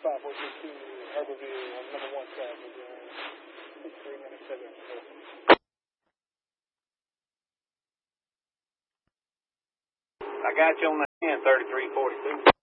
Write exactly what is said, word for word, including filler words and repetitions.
five four two two, Harborview, on number one track, with uh, three ninety-seven. I got you on the ten, thirty-three forty-two.